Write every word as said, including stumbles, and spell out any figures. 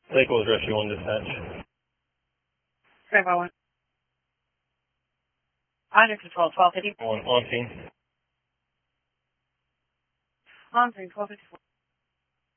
Lake was Rescue one dispatch. five oh one. Under control, twelve fifty. One on scene. On scene, twelve fifty-four.